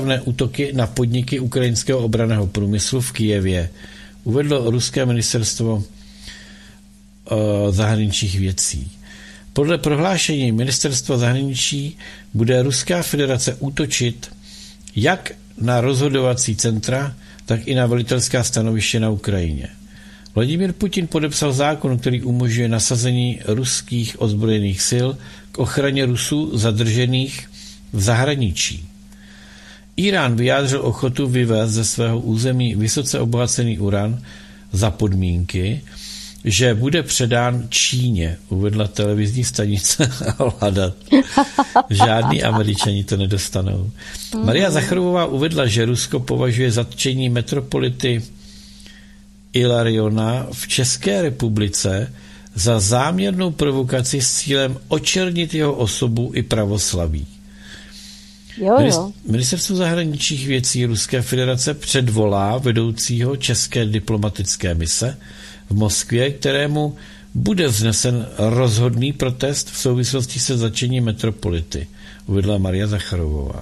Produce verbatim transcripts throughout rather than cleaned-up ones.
příšerné útoky na podniky ukrajinského obranného průmyslu v Kyjevě, uvedlo ruské ministerstvo uh, zahraničních věcí. Podle prohlášení ministerstva zahraničí bude Ruská federace útočit jak na rozhodovací centra, tak i na velitelská stanoviště na Ukrajině. Vladimír Putin podepsal zákon, který umožňuje nasazení ruských ozbrojených sil k ochraně Rusů zadržených v zahraničí. Irán vyjádřil ochotu vyvést ze svého území vysoce obohacený uran za podmínky, že bude předán Číně, uvedla televizní stanice Hlada. Žádný Američani to nedostanou. Maria Zacharovová uvedla, že Rusko považuje zatčení metropolity Ilariona v České republice za záměrnou provokaci s cílem očernit jeho osobu i pravoslaví. Jo, jo. Ministerstvo zahraničních věcí Ruské federace předvolá vedoucího české diplomatické mise v Moskvě, kterému bude vznesen rozhodný protest v souvislosti se zatčením metropolity, uvedla Maria Zacharovová.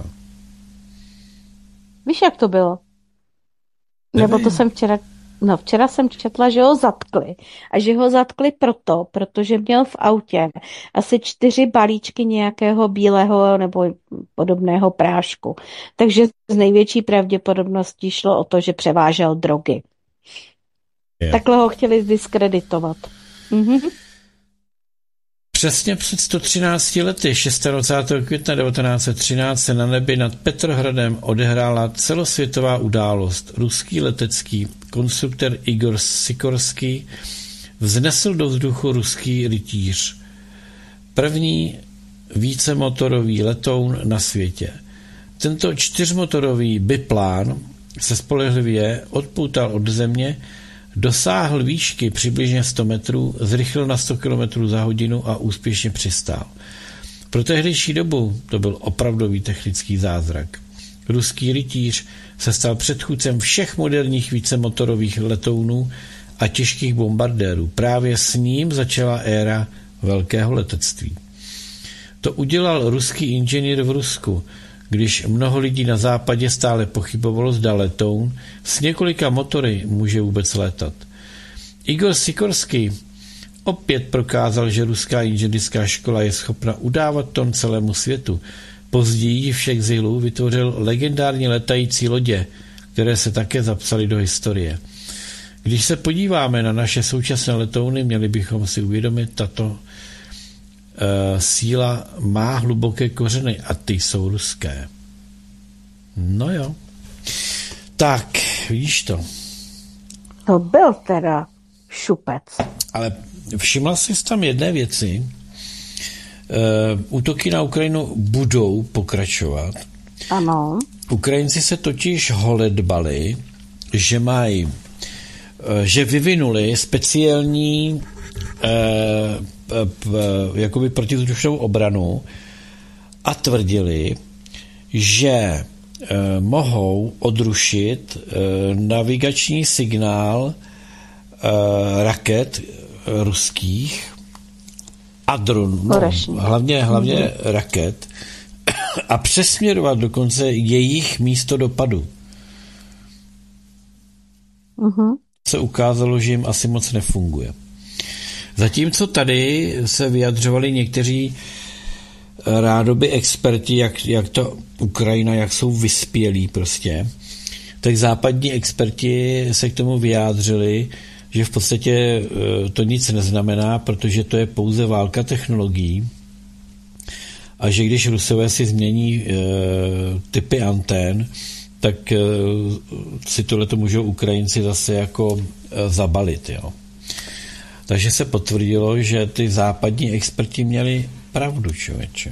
Víš, jak to bylo? Nevím. Nebo to jsem včera... No, včera jsem četla, že ho zatkli. A že ho zatkli proto, protože měl v autě asi čtyři balíčky nějakého bílého nebo podobného prášku. Takže z největší pravděpodobností šlo o to, že převážel drogy. Je. Takhle ho chtěli zdiskreditovat. Mhm. Přesně před sto třinácti lety, dvacátého šestého května devatenáct set třináct, se na nebi nad Petrohradem odehrála celosvětová událost. Ruský letecký konstruktor Igor Sikorský vznesl do vzduchu ruský rytíř. První vícemotorový letoun na světě. Tento čtyřmotorový biplán se spolehlivě odpoutal od země, dosáhl výšky přibližně sto metrů, zrychlil na sto kilometrů za hodinu a úspěšně přistál. Pro tehdejší dobu to byl opravdový technický zázrak. Ruský rytíř se stal předchůdcem všech moderních vícemotorových letounů a těžkých bombardérů. Právě s ním začala éra velkého letectví. To udělal ruský inženýr v Rusku, když mnoho lidí na západě stále pochybovalo, zda letoun s několika motory může vůbec létat. Igor Sikorský opět prokázal, že ruská inženýrská škola je schopna udávat ton celému světu. Později v exilu vytvořil legendární letající lodě, které se také zapsaly do historie. Když se podíváme na naše současné letouny, měli bychom si uvědomit, tato uh, síla má hluboké kořeny a ty jsou ruské. No jo. Tak, vidíš to. To byl teda šupec. Ale všimla jsi tam jedné věci. Uh, útoky na Ukrajinu budou pokračovat. Ano. Ukrajinci se totiž holedbali, že mají, uh, že vyvinuli speciální uh, uh, jakoby protivzdušnou obranu a tvrdili, že uh, mohou odrušit uh, navigační signál uh, raket uh, ruských a dronů, no, hlavně, hlavně mm-hmm. raket, a přesměrovat dokonce jejich místo dopadu. Mm-hmm. Se ukázalo, že jim asi moc nefunguje. Zatímco tady se vyjadřovali někteří rádoby experti, jak, jak to Ukrajina, jak jsou vyspělí prostě, tak západní experti se k tomu vyjádřili, že v podstatě to nic neznamená, protože to je pouze válka technologií a že když Rusové si změní e, typy antén, tak e, si tohleto můžou Ukrajinci zase jako e, zabalit. Jo. Takže se potvrdilo, že ty západní experti měli pravdu, člověče.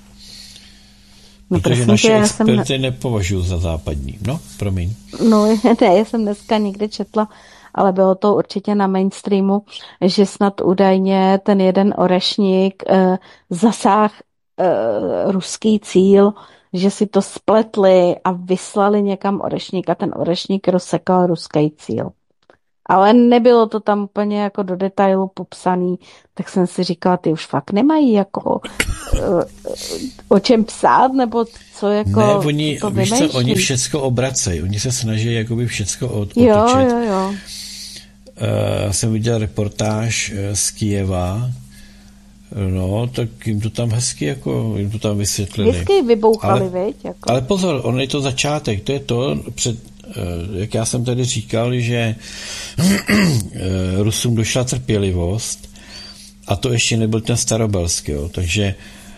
No, protože naše experty jsem... nepovažují za západní. No, promiň. No, ne, já jsem dneska někde četla, ale bylo to určitě na mainstreamu, že snad údajně ten jeden orešník eh, zasáh eh, ruský cíl, že si to spletli a vyslali někam orešník a ten orešník rozsekal ruský cíl. Ale nebylo to tam úplně jako do detailu popsaný, tak jsem si říkala, ty už fakt nemají jako o čem psát, nebo co jako ne, oni, to víš vymýšlí. co, oni všecko obracejí, oni se snaží jakoby všecko od, jo, otočit. Jo, jo, Já uh, jsem viděl reportáž uh, z Kyjeva, no, tak jim to tam hezky jako, jim to tam vysvětlili. Vždycky vybouchali, ale, viď? Jako. Ale pozor, on je to začátek, to je to, před, jak já jsem tady říkal, že Rusům došla trpělivost a to ještě nebyl ten Starobelský, jo, takže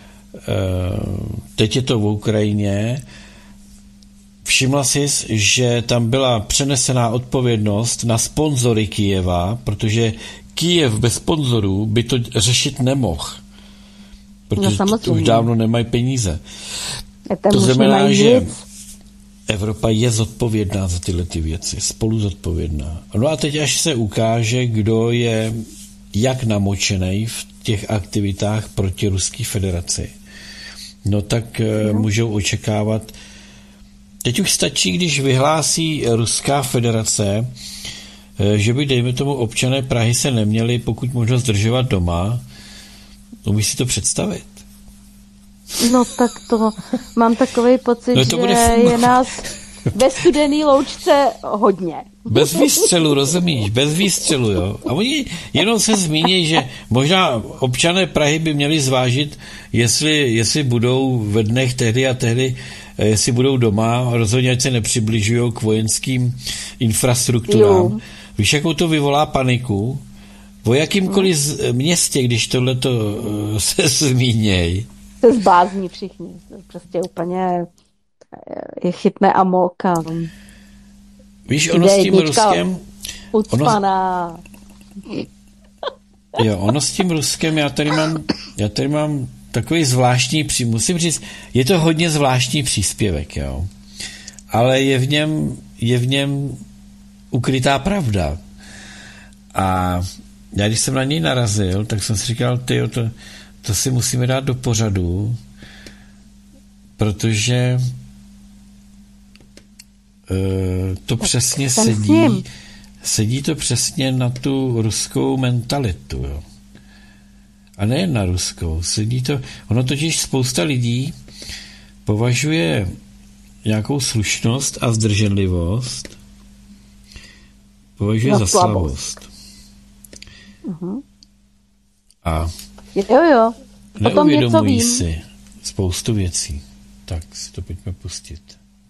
teď je to v Ukrajině. Všimla jsi, že tam byla přenesená odpovědnost na sponzory Kyjeva, protože Kyjev bez sponzorů by to řešit nemohl, protože no, už dávno nemají peníze. To znamená, že Evropa je zodpovědná za tyhle ty věci, spolu zodpovědná. No a teď až se ukáže, kdo je jak namočený v těch aktivitách proti Ruské federaci, no tak no. můžou očekávat. Teď už stačí, když vyhlásí Ruská federace, že by, dejme tomu, občané Prahy se neměli pokud možno zdržovat doma. Umíš si to představit? No tak to mám takový pocit, no to že je nás ve studený loučce hodně. Bez výstřelu, rozumíš? Bez výstřelu, jo. A oni jenom se zmíní, že možná občané Prahy by měli zvážit, jestli, jestli budou ve dnech tehdy a tehdy, jestli budou doma, rozhodně ať se nepřibližují k vojenským infrastrukturám. Jo. Víš, jakou to vyvolá paniku? O jakýmkoliv hmm. městě, když tohleto se zmíněj, se zblázní všichni. Prostě úplně je chytne amok a víš, ono s tím Ruskem ucpaná. Ono, jo, ono s tím Ruskem, já tady mám, já tady mám takový zvláštní, musím říct, je to hodně zvláštní příspěvek, jo. Ale je v něm, je v něm ukrytá pravda. A já, když jsem na něj narazil, tak jsem si říkal, tyjo, to, to si musíme dát do pořadu, protože uh, to tak přesně sedí, sedí to přesně na tu ruskou mentalitu, jo. A nejen na ruskou, sedí to, ono totiž spousta lidí považuje nějakou slušnost a zdrženlivost považuje no, za slabost. slabost. Uh-huh. A jo, jo. neuvědomují si spoustu věcí. Tak si to pojďme pustit.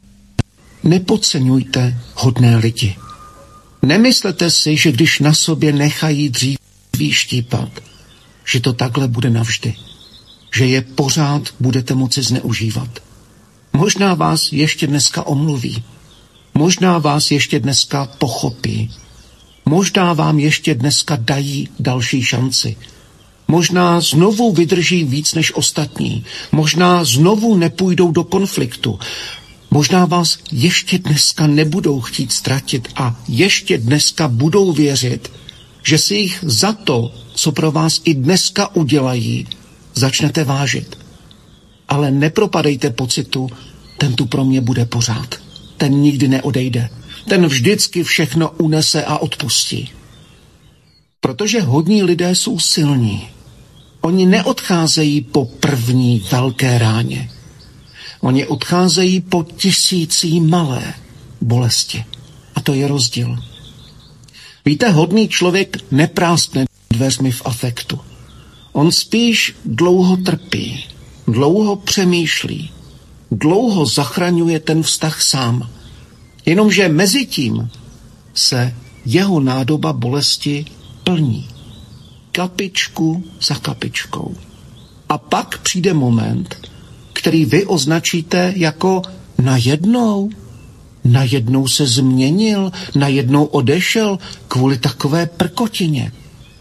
Nepodceňujte hodné lidi. Nemyslete si, že když na sobě nechají dříví štípat, že to takhle bude navždy. Že je pořád budete moci zneužívat. Možná vás ještě dneska omluví. Možná vás ještě dneska pochopí. Možná vám ještě dneska dají další šanci. Možná znovu vydrží víc než ostatní. Možná znovu nepůjdou do konfliktu. Možná vás ještě dneska nebudou chtít ztratit a ještě dneska budou věřit, že si jich za to, co pro vás i dneska udělají, začnete vážit. Ale nepropadejte pocitu, ten tu pro mě bude pořád. Ten nikdy neodejde. Ten vždycky všechno unese a odpustí. Protože hodní lidé jsou silní. Oni neodcházejí po první velké ráně. Oni odcházejí po tisící malé bolesti. A to je rozdíl. Víte, hodný člověk nepráskne dveřmi v afektu. On spíš dlouho trpí, dlouho přemýšlí, dlouho zachraňuje ten vztah sám. Jenomže mezi tím se jeho nádoba bolesti plní. Kapičku za kapičkou. A pak přijde moment, který vy označíte jako najednou. Najednou se změnil, najednou odešel kvůli takové prkotině.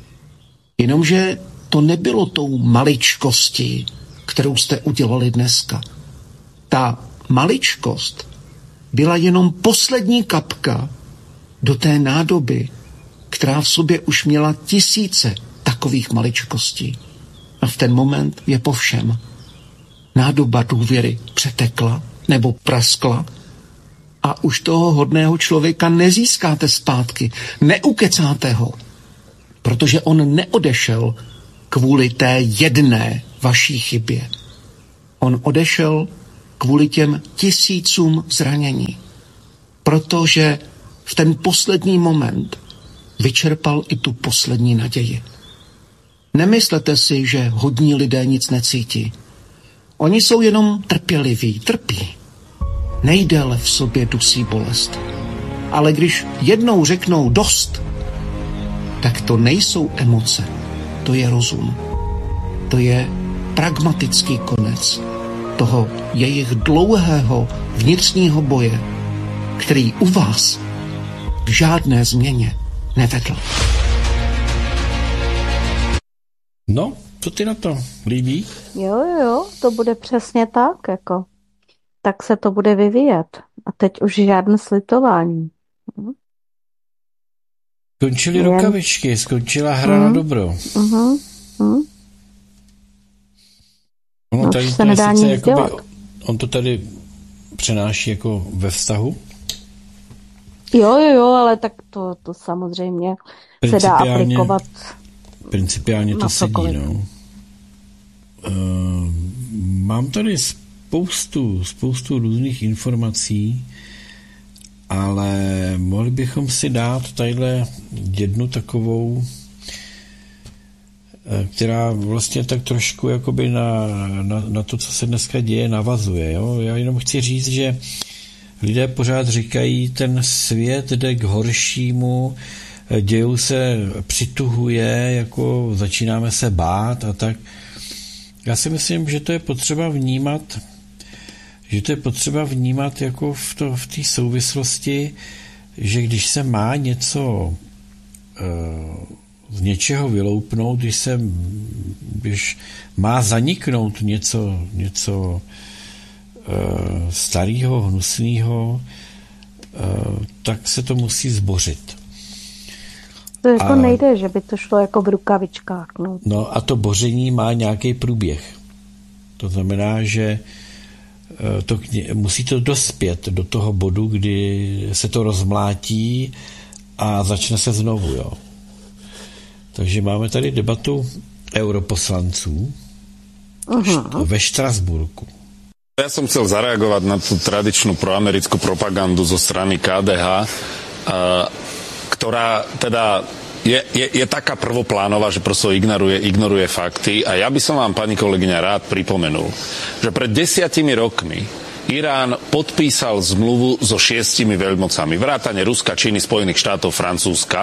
Jenomže to nebylo tou maličkostí, kterou jste udělali dneska. Ta maličkost byla jenom poslední kapka do té nádoby, která v sobě už měla tisíce takových maličkostí. A v ten moment je po všem. Nádoba důvěry přetekla nebo praskla a už toho hodného člověka nezískáte zpátky, neukecáte ho, protože on neodešel kvůli té jedné vaší chybě. On odešel kvůli těm tisícům zranění, protože v ten poslední moment vyčerpal i tu poslední naději. Nemyslete si, že hodní lidé nic necítí. Oni jsou jenom trpěliví, trpí. Nejdéle v sobě dusí bolest. Ale když jednou řeknou dost, tak to nejsou emoce, to je rozum. To je pragmatický konec toho jejich dlouhého vnitřního boje, který u vás k žádné změně nevedl. No, co ty na to? Líbí? Jo, jo, to bude přesně tak, jako. Tak se to bude vyvíjet. A teď už žádné slitování. Hm? Skončily Jen... rukavičky, skončila hra hm? na dobro. Uh-huh. Hm? Ono no, tady se nedá nic jakoby, dělat. on to tady přenáší jako ve vztahu. Jo, jo, jo, ale tak to, to samozřejmě se dá aplikovat. Principiálně to sedí, no. Uh, mám tady spoustu, spoustu různých informací, ale mohli bychom si dát tadyhle jednu takovou, která vlastně tak trošku jakoby na, na, na to, co se dneska děje, navazuje. Jo? Já jenom chci říct, že lidé pořád říkají, ten svět jde k horšímu, dějou se, přituhuje, jako začínáme se bát a tak. Já si myslím, že to je potřeba vnímat, že to je potřeba vnímat jako v to, v té souvislosti, že když se má něco z něčeho vyloupnout, když se když má zaniknout něco, něco starého, hnusného, tak se to musí zbořit. To jako a, nejde, že by to šlo jako v rukavičkách. No. no a to boření má nějaký průběh. To znamená, že to, musí to dospět do toho bodu, kdy se to rozmlátí a začne se znovu. Jo. Takže máme tady debatu europoslanců uh-huh. ve Štrasburku. Ja som chcel zareagovať na tú tradičnú proamerickú propagandu zo strany ká dé há, ktorá teda je, je, je taká prvoplánová, že prosto ignoruje, ignoruje fakty. A ja by som vám, pani kolegyňa, rád pripomenul, že pred desiatimi rokmi Irán podpísal zmluvu so šiestimi veľmocami, vrátane Ruska, Číny, Spojených štátov, Francúzska,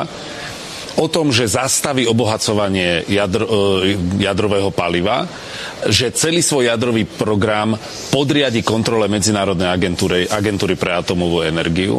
o tom, že zastaví obohacovanie jadro, jadrového paliva, že celý svoj jadrový program podriadi kontrole Medzinárodnej agentúry, agentúry pre atomovú energiu.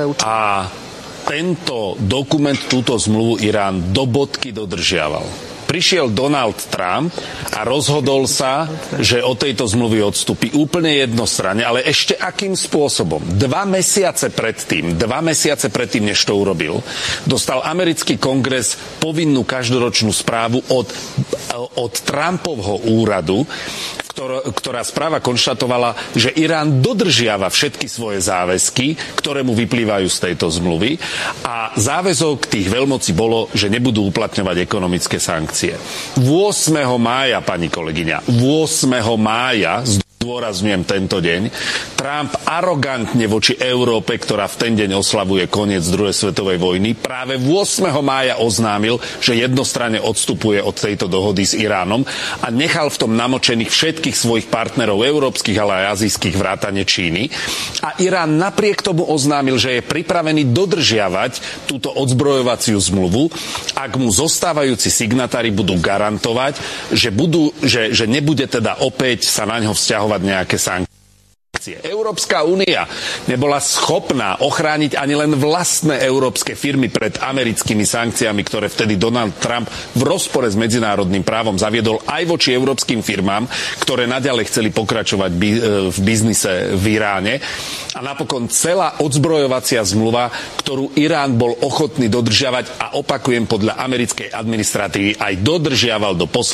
A tento dokument, túto zmluvu Irán do bodky dodržiaval. Prišiel Donald Trump a rozhodol sa, že od tejto zmluvy odstúpi úplne jednostranne, ale ešte akým spôsobom? Dva mesiace predtým, dva mesiace predtým, než to urobil, dostal americký kongres povinnú každoročnú správu od, od Trumpovho úradu, Ktorá, ktorá správa konštatovala, že Irán dodržiava všetky svoje záväzky, ktoré mu vyplývajú z tejto zmluvy, a záväzok tých veľmocí bolo, že nebudú uplatňovať ekonomické sankcie. ôsmeho mája, pani kolegyňa, ôsmeho mája, zdôrazňujem tento deň, Trump arogantne voči Európe, ktorá v ten deň oslavuje koniec druhej svetovej vojny, práve ôsmeho mája oznámil, že jednostranne odstupuje od tejto dohody s Iránom a nechal v tom namočených všetkých svojich partnerov európskych, ale aj azijských vrátane Číny. A Irán napriek tomu oznámil, že je pripravený dodržiavať túto odzbrojovaciu zmluvu, ak mu zostávajúci signatári budú garantovať, že, budú, že, že nebude teda opäť sa na ňo vzťahovať nejaké sankcie. Európska únia nebola schopná ochrániť ani len vlastné európske firmy pred americkými sankciami, ktoré vtedy Donald Trump v rozpore s medzinárodným právom zaviedol aj voči európskym firmám, ktoré naďalej chceli pokračovať v biznise v Iráne. A napokon celá odzbrojovacia zmluva, ktorú Irán bol ochotný dodržiavať, a opakujem, podľa americkej administratívy aj dodržiaval do posledného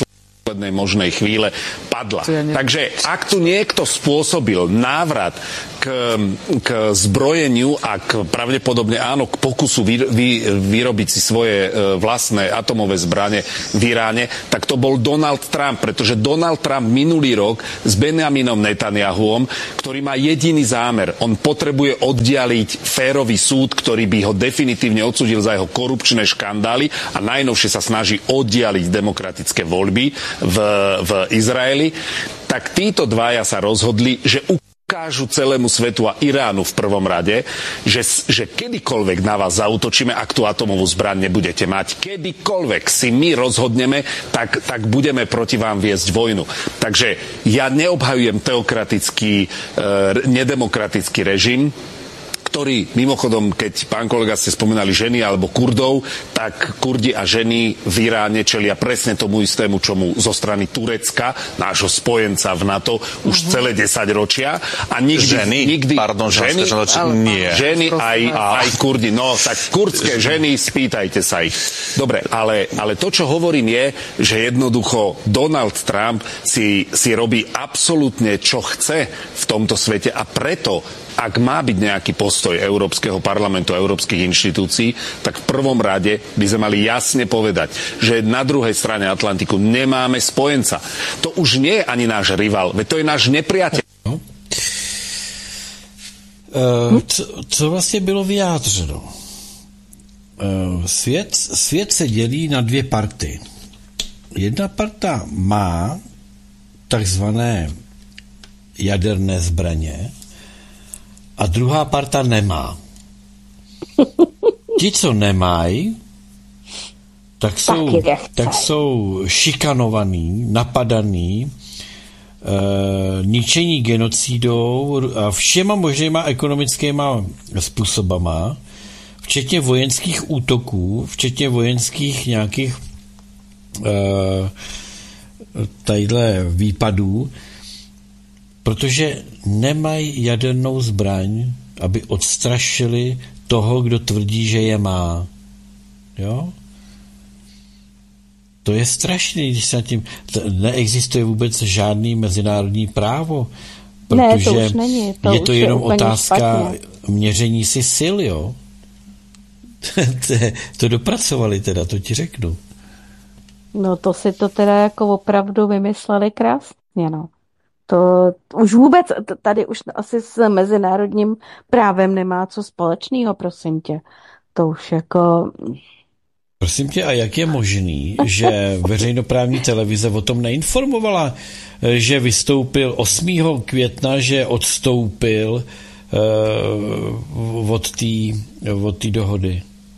poslednej možnej chvíle padla. Takže ak tu niekto spôsobil návrat k, k zbrojeniu a k pravdepodobne áno, k pokusu vy, vy, vyrobiť si svoje e, vlastné atomové zbrane v Iráne, tak to bol Donald Trump, pretože Donald Trump minulý rok s Benjaminom Netanyahuom, ktorý má jediný zámer, on potrebuje oddialiť férový súd, ktorý by ho definitívne odsúdil za jeho korupčné škandály a najnovšie sa snaží oddialiť demokratické voľby v, v Izraeli, tak títo dvaja sa rozhodli, že ukážu celému svetu a Iránu v prvom rade, že, že kedykoľvek na vás zaútočíme, ak tú atomovú zbraň nebudete mať, kedykoľvek si my rozhodneme, tak, tak budeme proti vám viesť vojnu. Takže ja neobhajujem teokratický, e, nedemokratický režim, ktorý, mimochodom, keď pán kolega ste spomínali ženy alebo Kurdov, tak Kurdi a ženy v Iráne čelia presne tomu istému, čomu zo strany Turecka, nášho spojenca v NATO, už uh-huh. celé desaťročia. A nikdy... Ženy? nikdy Pardon, ženy, nie. Ženy aj, aj Kurdi. No, tak kurdské ženy, spýtajte sa ich. Dobre, ale, ale to, čo hovorím je, že jednoducho Donald Trump si, si robí absolútne, čo chce v tomto svete a preto ak má byť nejaký postoj Európskeho parlamentu a európskych inštitúcií, tak v prvom rade by sme mali jasne povedať, že na druhej strane Atlantiku nemáme spojenca. To už nie je ani náš rival, veď to je náš nepriateľ. No. Uh, co, co vlastně bylo vyjádřeno? Uh, svět, svět se dělí na dvě party. Jedna parta má takzvané jaderné zbraně, a druhá parta nemá. Ti, co nemají, tak jsou, tak jsou šikanovaní, napadaní, e, ničení genocidou a všema možnýma ekonomickýma způsobama, včetně vojenských útoků, včetně vojenských nějakých e, tadyhle výpadů, protože nemají jadernou zbraň, aby odstrašili toho, kdo tvrdí, že je má. Jo? To je strašný, když se tím... Neexistuje vůbec žádný mezinárodní právo, protože ne, to už není, to je to jenom je otázka špatně. Měření si sil, jo? To dopracovali teda, to ti řeknu. No to si to teda jako opravdu vymysleli krásně, no. To už vůbec, tady už asi s mezinárodním právem nemá co společného, prosím tě. To už jako... Prosím tě, a jak je možný, že veřejnoprávní televize o tom neinformovala, že vystoupil osmého května, že odstoupil uh, od té od té dohody?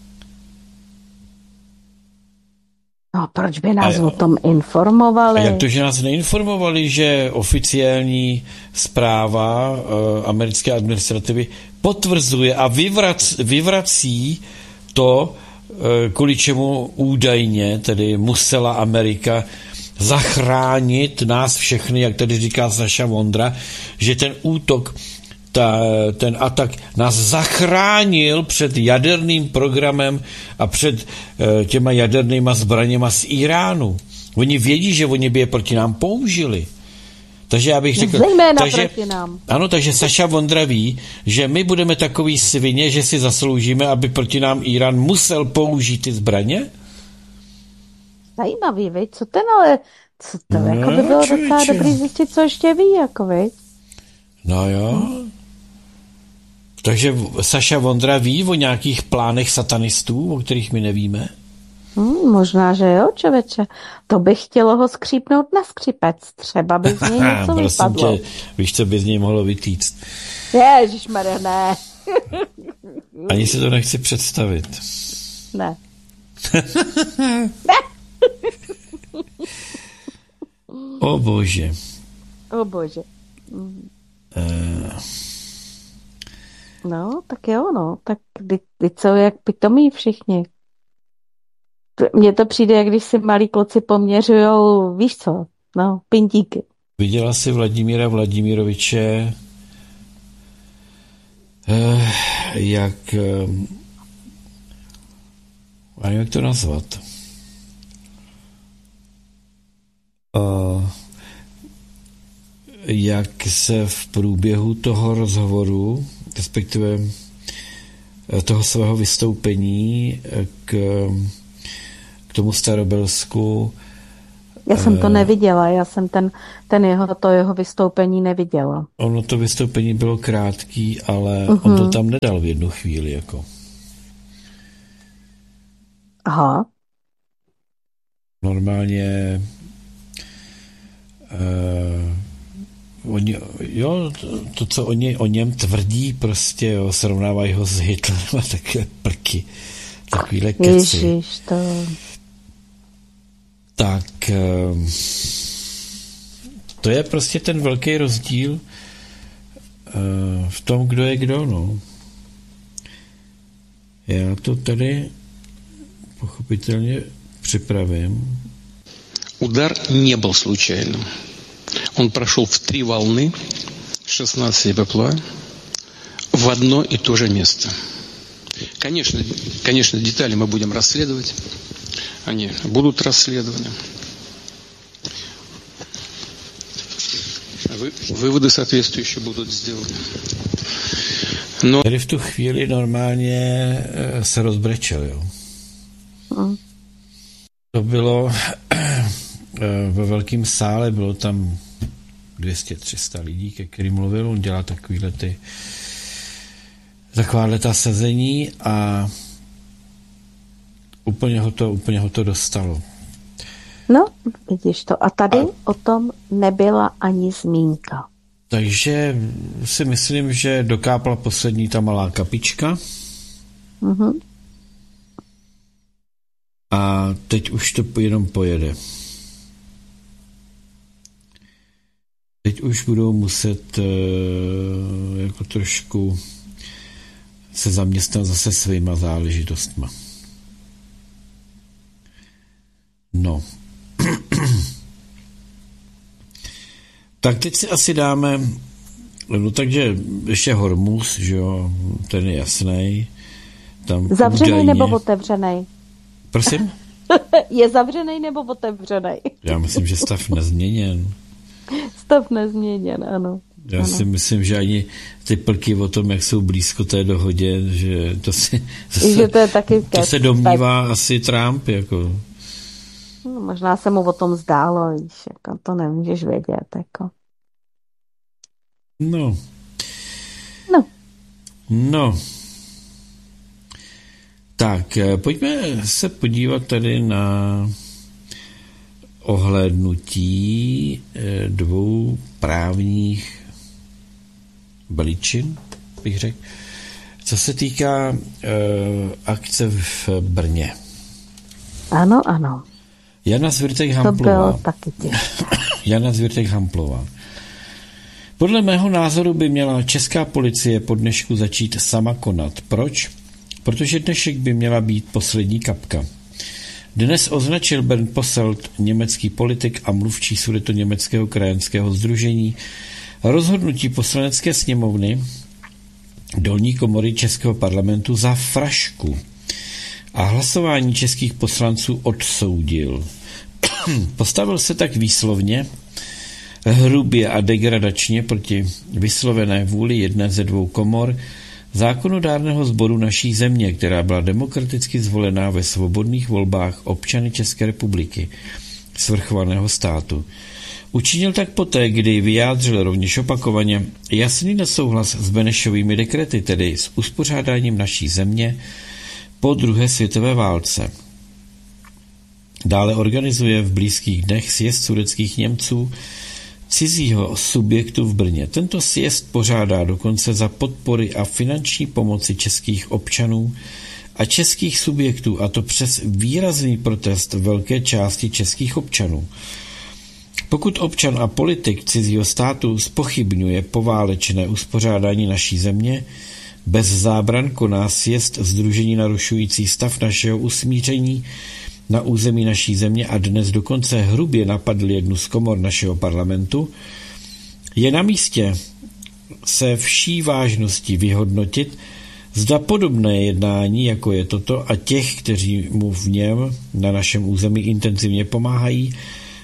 No, proč by nás a, o tom informovali? A jak to, že nás neinformovali, že oficiální zpráva uh, americké administrativy potvrzuje a vyvrac, vyvrací to, uh, kvůli čemu údajně tedy musela Amerika zachránit nás všechny, jak tady říká Saša Vondra, že ten útok, ta, ten atak nás zachránil před jaderným programem a před uh, těma jadernýma zbraněma z Iránu. Oni vědí, že oni by je proti nám použili. Takže já bych řekl... Zejména takže, proti nám. Ano, takže Saša Vondra ví, že my budeme takový svině, že si zasloužíme, aby proti nám Irán musel použít ty zbraně? Zajímavý, viď? Co ten ale... Co to no, jako by bylo docela dobrý zjistit, co ještě ví, jako viď? No jo... Hmm. Takže Saša Vondra ví o nějakých plánech satanistů, o kterých my nevíme? Hmm, možná, že jo, člověče. To by chtělo ho skřípnout na skřipec. Třeba by z něj něco vypadlo. Tě, víš, co by z něj mohlo vytýct? Ježišmarja, ne. Ani si to nechci představit. Ne. Ne. O bože. O bože. Uh... No, tak jo, no. Tak ty, ty co, jak pitomí všichni. Mně to přijde, jak když si malí kluci poměřujou, víš co, no, pintíky. Viděla jsi Vladimíra Vladimiroviče, eh, jak, eh, a jak to nazvat? jak se v průběhu toho rozhovoru, respektive toho svého vystoupení k, k tomu Starobelsku. Já jsem to neviděla, já jsem ten, ten jeho, to jeho vystoupení neviděla. Ono to vystoupení bylo krátký, ale uh-huh. on to tam nedal v jednu chvíli, jako. Aha. Normálně uh, oni, jo, to, to, co oni o něm tvrdí, prostě, jo, srovnávají ho s Hitlerem a takové prky, takovýhle keci. Ježiš, to... Tak uh, to je prostě ten velký rozdíl uh, v tom, kdo je kdo, no. Já to tady pochopitelně připravím. Удар не был случайным. Он прошел в три волны, шестнадцать БПЛА, в одно и то же место. Конечно, конечно, детали мы будем расследовать. Они будут расследованы. Вы, выводы соответствующие будут сделаны. Но... Tady v tu chvíli normálně se rozbrečel, jo. Mm. To bylo ve velkém sále, bylo tam dvě stě tři sta lidí, ke kterým mluvil, on dělá takovýhle ty takováhle ta sezení a úplně ho to, úplně ho to dostalo. No, vidíš to. A tady a... o tom nebyla ani zmínka. Takže si myslím, že dokápla poslední ta malá kapička. Mhm. A teď už to jenom pojede. Teď už budou muset uh, jako trošku se zaměstnat zase svýma záležitostma. No. Tak teď si asi dáme, no takže ještě Hormuz, že jo, ten je jasnej. Tam zavřený údajně... nebo otevřený? Prosím? Je zavřený nebo otevřený? Já myslím, že stav nezměněn. Stav nezměněn, ano. Já ano. si myslím, že ani ty plky o tom, jak jsou blízko té dohodě, že to si to se, že to, je taky to se domnívá tak... asi Trump, jako. No, možná se mu o tom zdálo, víš, jako to nemůžeš vědět, jako. No. No. No. Tak, pojďme se podívat tady na ohlédnutí dvou právních balíčin, bych řekl, co se týká uh, akce v Brně. Ano, ano. Jana Zwirtek-Hamplová. To bylo taky těžké. Jana Zwirtek-Hamplová. Podle mého názoru by měla česká policie po dnešku začít sama konat. Proč? Protože dnešek by měla být poslední kapka. Dnes označil Bernd Posselt, německý politik a mluvčí Sudetoněmeckého krajanského sdružení, rozhodnutí poslanecké sněmovny dolní komory českého parlamentu za frašku a hlasování českých poslanců odsoudil. Postavil se tak výslovně, hrubě a degradačně proti vyslovené vůli jedné ze dvou komor zákonodárného sboru naší země, která byla demokraticky zvolená ve svobodných volbách občany České republiky, svrchovaného státu. Učinil tak poté, kdy vyjádřil rovněž opakovaně jasný nesouhlas s Benešovými dekrety, tedy s uspořádáním naší země po druhé světové válce. Dále organizuje v blízkých dnech sjezd sudetských Němců cizího subjektu v Brně. Tento sjezd pořádá dokonce za podpory a finanční pomoci českých občanů a českých subjektů, a to přes výrazný protest velké části českých občanů. Pokud občan a politik cizího státu zpochybňuje poválečné uspořádání naší země, bez zábran koná sjezd sdružení narušující stav našeho usmíření na území naší země a dnes dokonce hrubě napadl jednu z komor našeho parlamentu, je na místě se vší vážností vyhodnotit, zda podobné jednání, jako je toto, a těch, kteří mu v něm na našem území intenzivně pomáhají,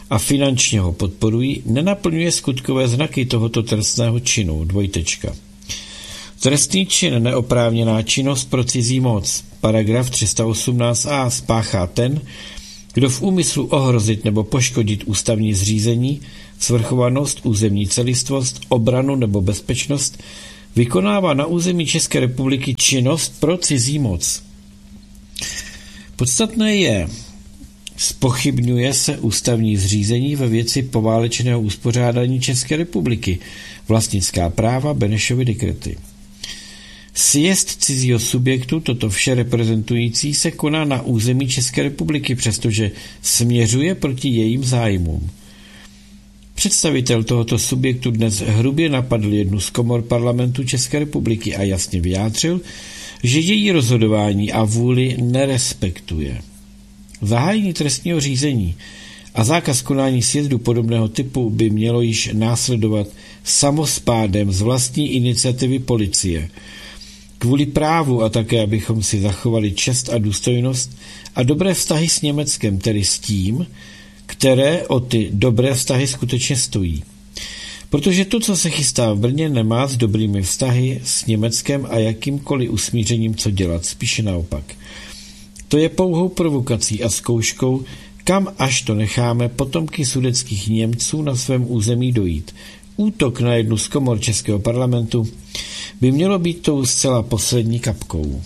a finančně ho podporují, nenaplňuje skutkové znaky tohoto trestného činu. Dvojtečka. Trestný čin neoprávněná činnost pro cizí moc. Paragraf tři sta osmnáct a spáchá ten, kdo v úmyslu ohrozit nebo poškodit ústavní zřízení, svrchovanost, územní celistvost, obranu nebo bezpečnost vykonává na území České republiky činnost pro cizí moc. Podstatné je, zpochybňuje se ústavní zřízení ve věci poválečného uspořádání České republiky, vlastnická práva, Benešovy dekrety. Sjezd cizího subjektu, toto vše reprezentující, se koná na území České republiky, přestože směřuje proti jejím zájmům. Představitel tohoto subjektu dnes hrubě napadl jednu z komor parlamentu České republiky a jasně vyjádřil, že její rozhodování a vůli nerespektuje. Zahájení trestního řízení a zákaz konání sjezdu podobného typu by mělo již následovat samospádem z vlastní iniciativy policie. Kvůli právu a také, abychom si zachovali čest a důstojnost a dobré vztahy s Německem, tedy s tím, které o ty dobré vztahy skutečně stojí. Protože to, co se chystá v Brně, nemá s dobrými vztahy s Německem a jakýmkoliv usmířením co dělat, spíše naopak. To je pouhou provokací a zkouškou, kam až to necháme potomky sudetských Němců na svém území dojít. Útok na jednu z komor Českého parlamentu by mělo být tou zcela poslední kapkou.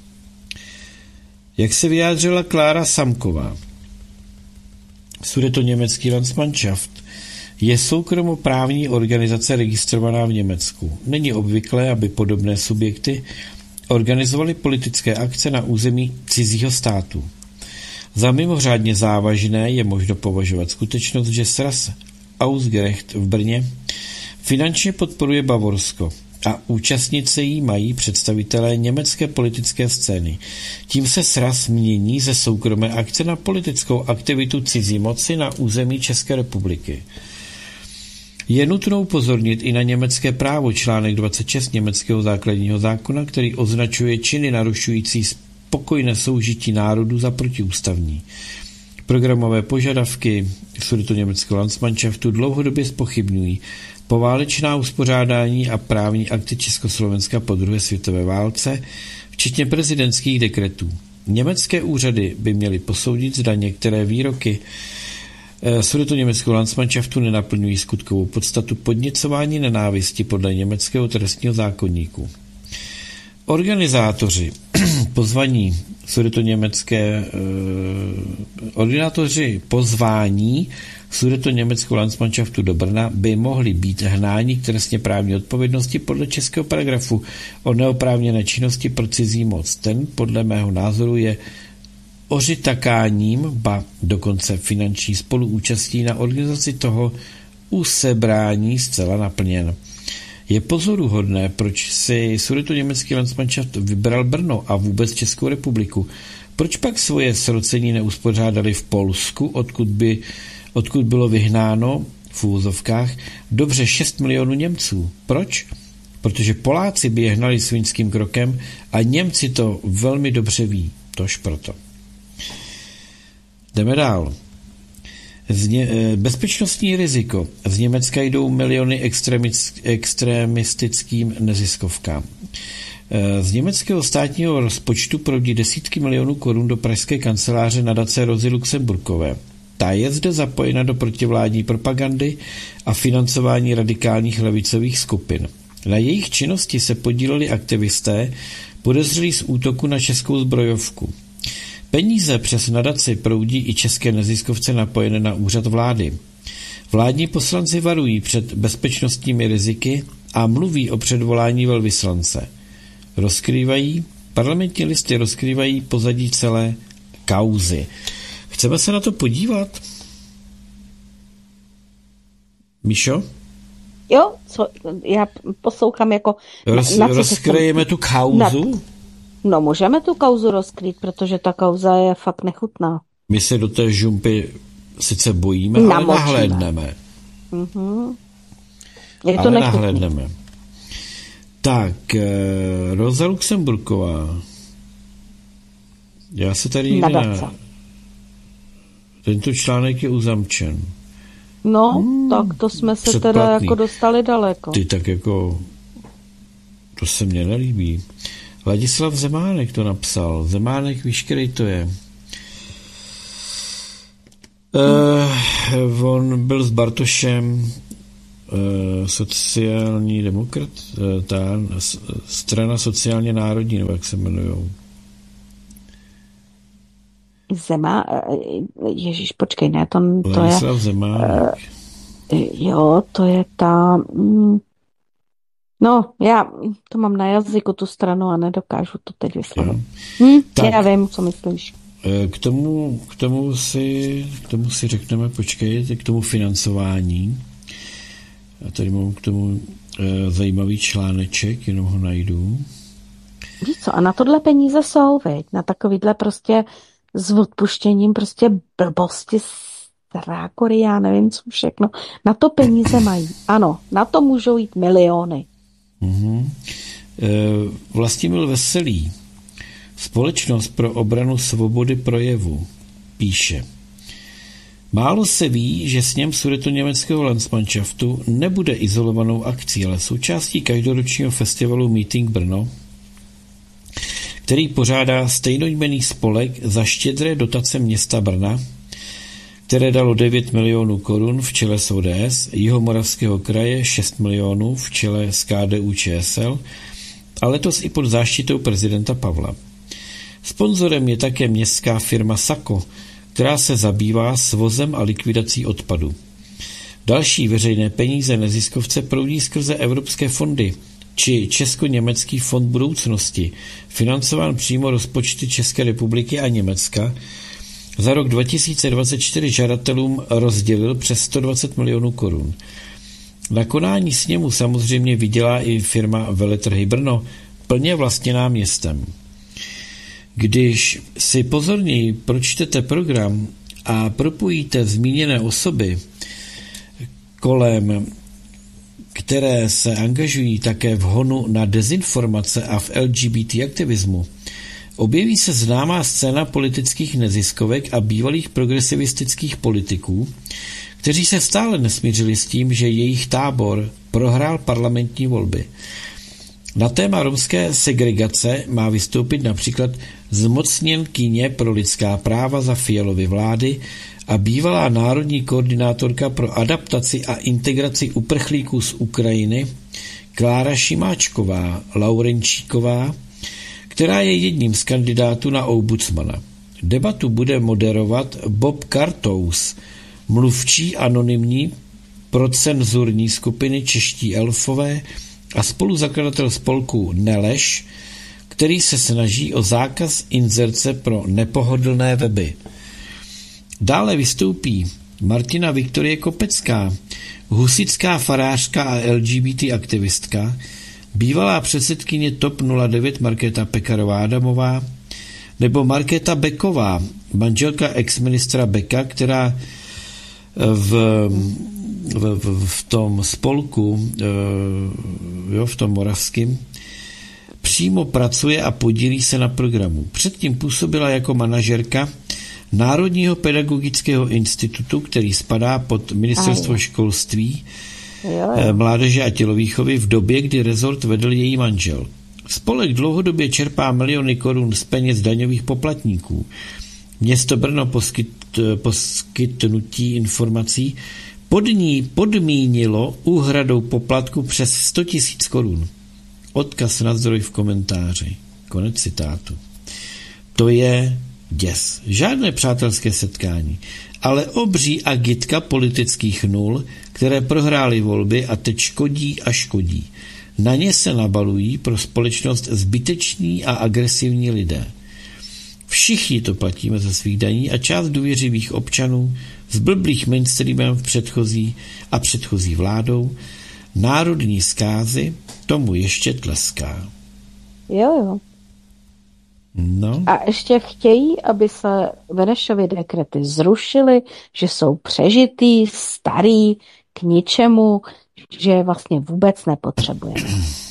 Jak se vyjádřila Klára Samková, Sudetoněmecký Landsmannschaft je soukromoprávní organizace registrovaná v Německu. Není obvyklé, aby podobné subjekty organizovaly politické akce na území cizího státu. Za mimořádně závažné je možno považovat skutečnost, že Sraz Ausgerecht v Brně finančně podporuje Bavorsko a účastnice jí mají představitelé německé politické scény. Tím se Sraz mění ze soukromé akce na politickou aktivitu cizí moci na území České republiky. Je nutno upozornit i na německé právo, článek dvacet šest německého základního zákona, který označuje činy narušující spokojné soužití národů za protiústavní. Programové požadavky Sudetoněmeckého Landsmannschaftu dlouhodobě zpochybňují poválečná uspořádání a právní akty Československa po druhé světové válce, včetně prezidentských dekretů. Německé úřady by měly posoudit, zda některé výroky Sudetoněmeckého Landsmannschaftu nenaplňují skutkovou podstatu podněcování nenávisti podle německého trestního zákoníku. Organizátoři pozvaní Sudetoněmecké eh, organizátoři pozvání Sudetoněmeckého Landsmannschaftu do Brna by mohli být hnáni k trestně právní odpovědnosti podle českého paragrafu o neoprávněné činnosti pro cizí moc. Ten podle mého názoru je ořitakáním, ba dokonce finanční spoluúčastí na organizaci toho usebrání zcela naplněn. Je pozoruhodné, proč si Sudetoněmecký Landsmannschaft vybral Brno a vůbec Českou republiku. Proč pak svoje srocení neuspořádali v Polsku, odkud, by, odkud bylo vyhnáno v úvozovkách dobře šest milionů Němců? Proč? Protože Poláci by je hnali svinským krokem a Němci to velmi dobře ví. Tož proto. Jdeme dál. Ně, bezpečnostní riziko. Z Německa jdou miliony extremistickým neziskovkám. Z německého státního rozpočtu proudí desítky milionů korun do pražské kanceláře nadace Rozy Luxemburkové. Ta je zde zapojena do protivládní propagandy a financování radikálních levicových skupin. Na jejich činnosti se podíleli aktivisté podezřelí z útoku na českou zbrojovku. Peníze přes nadaci proudí i české neziskovce napojené na úřad vlády. Vládní poslanci varují před bezpečnostními riziky a mluví o předvolání velvyslance. Rozkrývají, parlamentní listy rozkrývají pozadí celé kauzy. Chceme se na to podívat? Míšo? Jo, co, já poslouchám jako... Roz, na, rozkryjeme tu kauzu? Na, no, můžeme tu kauzu rozkrýt, protože ta kauza je fakt nechutná. My se do té žumpy sice bojíme, Namočíme. ale nahlédneme. Mm-hmm. Je to ale nechutný. nahlédneme. Tak, eh, Roza Luxemburková. Já se tady... Nadace. Na... Tento článek je uzamčen. No, hmm, tak to jsme se předplatný. Teda jako dostali daleko. Ty tak jako, to se mně nelíbí. Ladislav Zemánek to napsal. Zemánek, víš, který to je? Hmm. Uh, on byl s Bartošem uh, sociální demokrat, uh, ta strana sociálně národní, nebo jak se jmenujou. Zema, ježíš, počkej, ne, to, to Ladislav je... Zemánek. Uh, jo, to je ta... Mm, no, já to mám na jazyku, tu stranu, a nedokážu to teď vyslovit. Hm, já vím, co myslíš. K tomu, k tomu si, k tomu si řekneme, počkej, k tomu financování. Já tady mám k tomu e, zajímavý článeček, jenom ho najdu. Víš co, a na tohle peníze jsou, veď? Na takovýhle prostě s odpuštěním prostě blbosti, strákory, já nevím, co všechno. Na to peníze mají. Ano, na to můžou jít miliony. Mm-hmm. E, Vlastimil Veselý, Společnost pro obranu svobody projevu, píše: málo se ví, že sněm sudetoněmeckého Landsmannschaftu nebude izolovanou akcí, ale součástí každoročního festivalu Meeting Brno, který pořádá stejnojmenný spolek za štědré dotace města Brna, které dalo devět milionů korun v čele s O D S, Jihomoravského kraje šest milionů v čele s K D U Č S L a letos i pod záštitou prezidenta Pavla. Sponzorem je také městská firma Sako, která se zabývá svozem a likvidací odpadu. Další veřejné peníze neziskovce proudí skrze evropské fondy či Česko-německý fond budoucnosti, financován přímo rozpočty České republiky a Německa. Za rok dva tisíce dvacet čtyři žadatelům rozdělil přes sto dvacet milionů korun. Na konání sněmu samozřejmě vydělá i firma Veletrhy Brno, plně vlastněná městem. Když si pozorněji pročtete program a propojíte zmíněné osoby, kolem které se angažují také v honu na dezinformace a v L G B T aktivismu, objeví se známá scéna politických neziskovek a bývalých progresivistických politiků, kteří se stále nesmířili s tím, že jejich tábor prohrál parlamentní volby. Na téma romské segregace má vystoupit například zmocněnkyně pro lidská práva za Fialovy vlády a bývalá národní koordinátorka pro adaptaci a integraci uprchlíků z Ukrajiny Klára Šimáčková Laurenčíková, která je jedním z kandidátů na ombudsmana. Debatu bude moderovat Bob Kartous, mluvčí anonymní procenzurní skupiny Čeští elfové a spoluzakladatel spolku Neleš, který se snaží o zákaz inzerce pro nepohodlné weby. Dále vystoupí Martina Viktorie Kopecká, husitská farářka a L G B T aktivistka, bývalá předsedkyně T O P nula devět Markéta Pekarová-Adamová, nebo Markéta Beková, manželka ex-ministra Beka, která v, v, v, v tom spolku, jo, v tom moravském, přímo pracuje a podílí se na programu. Předtím působila jako manažerka Národního pedagogického institutu, který spadá pod ministerstvo Aj. školství, jo, jo. mládeže a tělovýchovy v době, kdy rezort vedl její manžel. Spolek dlouhodobě čerpá miliony korun z peněz daňových poplatníků. Město Brno poskyt, poskytnutí informací pod ní podmínilo úhradou poplatku přes sto tisíc korun. Odkaz na zdroj v komentáři. Konec citátu. To je děs. Žádné přátelské setkání, ale obří agitka politických nul, které prohrály volby a teď škodí a škodí. Na ně se nabalují pro společnost zbyteční a agresivní lidé. Všichni to platíme ze svých daní a část důvěřivých občanů z blblých mainstreamem v předchozí a předchozí vládou národní zkázy tomu ještě tleská. Jo, jo. No. A ještě chtějí, aby se Benešovy dekrety zrušily, že jsou přežitý, starý, k ničemu, že je vlastně vůbec nepotřebujeme.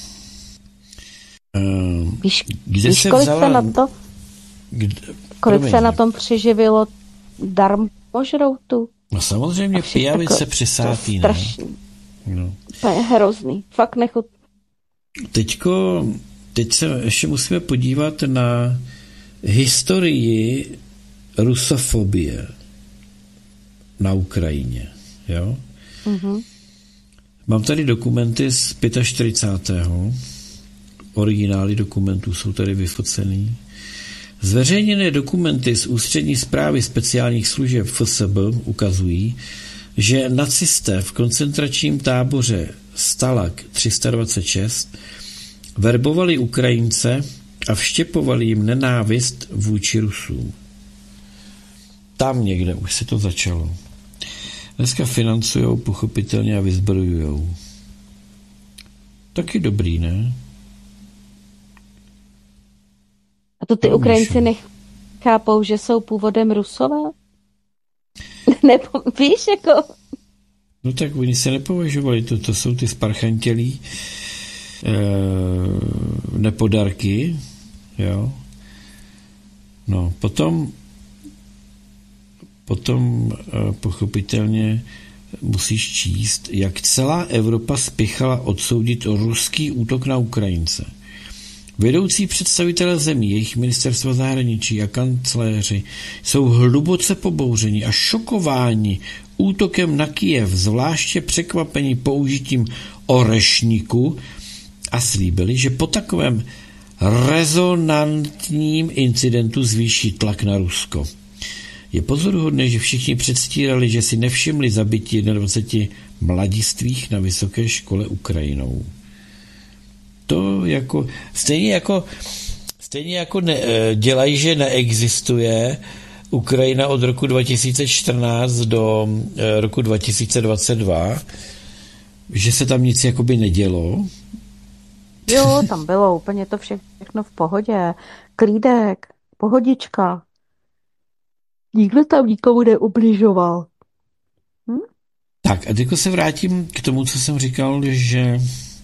Uh, víš, víš kolik vzala... se na to kde... kolik Promiň. se na tom přeživilo darmožroutu? No samozřejmě pijavice přisátý, ne? No. To je hrozný, fakt nechut. Teďko, teď se ještě musíme podívat na historii rusofobie na Ukrajině, jo? Mm-hmm. Mám tady dokumenty z čtyřicátého pátého Originály dokumentů jsou tady vyfocený. Zveřejněné dokumenty z ústřední správy speciálních služeb F S B ukazují, že nacisté v koncentračním táboře Stalag tři sta dvacet šest verbovali Ukrajince a vštěpovali jim nenávist vůči Rusům. Tam někde už se to začalo. Dneska financujou pochopitelně a vyzbrojujou. Taky dobrý, ne? A to ty to Ukrajinci nechápou, že jsou původem Rusové? Nebo víš, jako... No tak oni se nepovažovali, to, to jsou ty sparchantělí e, nepodarky, jo. No, potom potom e, pochopitelně musíš číst, jak celá Evropa spěchala odsoudit ruský útok na Ukrajince. Vedoucí představitelé zemí, jejich ministerstva zahraničí a kancléři jsou hluboce pobouřeni a šokováni útokem na Kyjev, zvláště překvapení použitím orešníku a slíbili, že po takovém rezonantním incidentu zvýší tlak na Rusko. Je pozoruhodné, že všichni předstírali, že si nevšimli zabití dvaceti mladistvých na vysoké škole Ukrajinou. To jako, stejně jako, stejně jako ne, dělají, že neexistuje Ukrajina od roku dva tisíce čtrnáct do roku dva tisíce dvacet dva, že se tam nic jakoby nedělo. Jo, tam bylo úplně to všechno v pohodě. Klídek, pohodička. Nikdo tam nikomu neubližoval. Hm? Tak a teď se vrátím k tomu, co jsem říkal, že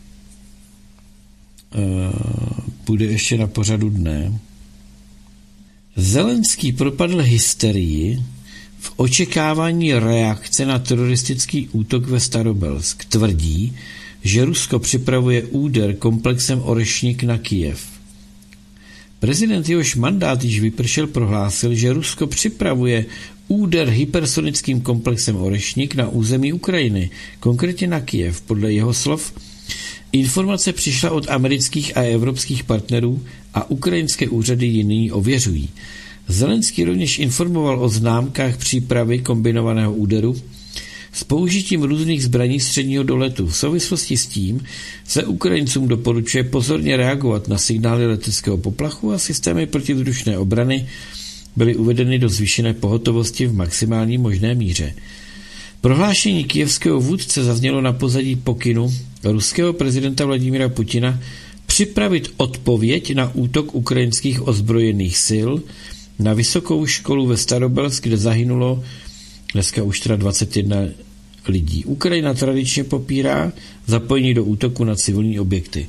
bude ještě na pořadu dne. Zelenský propadl hysterii v očekávání reakce na teroristický útok ve Starobelsk. Tvrdí, že Rusko připravuje úder komplexem Orešník na Kyjev. Prezident, jehož mandát již vypršel, prohlásil, že Rusko připravuje úder hypersonickým komplexem Orešník na území Ukrajiny, konkrétně na Kyjev. Podle jeho slov informace přišla od amerických a evropských partnerů a ukrajinské úřady ji nyní ověřují. Zelenský rovněž informoval o známkách přípravy kombinovaného úderu s použitím různých zbraní středního doletu. V souvislosti s tím se Ukrajincům doporučuje pozorně reagovat na signály leteckého poplachu a systémy protivzdušné obrany byly uvedeny do zvýšené pohotovosti v maximální možné míře. Prohlášení kyjevského vůdce zaznělo na pozadí pokynu ruského prezidenta Vladimira Putina připravit odpověď na útok ukrajinských ozbrojených sil na vysokou školu ve Starobelsk, kde zahynulo dneska už teda dvacet jedna lidí. Ukrajina tradičně popírá zapojení do útoku na civilní objekty.